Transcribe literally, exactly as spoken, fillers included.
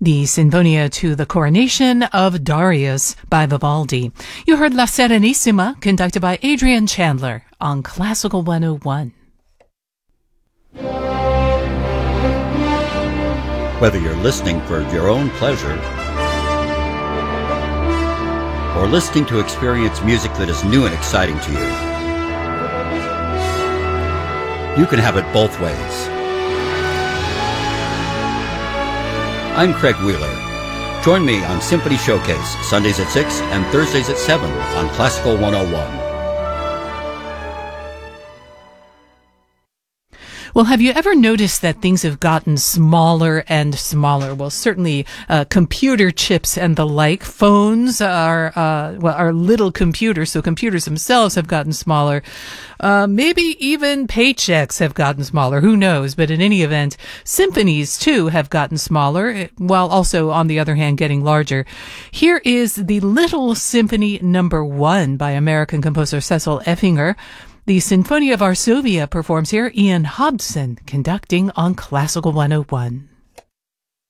The Sinfonia to the Coronation of Darius by Vivaldi. You heard La Serenissima, conducted by Adrian Chandler on Classical one oh one. Whether you're listening for your own pleasure or listening to experience music that is new and exciting to you, you can have it both ways. I'm Craig Wheeler. Join me on Symphony Showcase, Sundays at six and Thursdays at seven on Classical one oh one. Well, have you ever noticed that things have gotten smaller and smaller? Well, certainly uh, computer chips and the like. Phones are uh, well are little computers, so computers themselves have gotten smaller. Uh, maybe even paychecks have gotten smaller. Who knows? But in any event, symphonies too have gotten smaller, while also, on the other hand, getting larger. Here is the Little Symphony Number One by American composer Cecil Effinger. The Sinfonia of Varsovia performs here Ian Hobson conducting on Classical one oh one.